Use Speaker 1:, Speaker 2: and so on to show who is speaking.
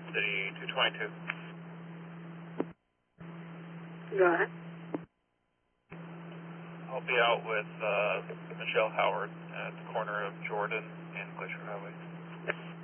Speaker 1: City 222.
Speaker 2: Go ahead.
Speaker 1: I'll be out with Michelle Howard at the corner of Jordan and Glacier Highway.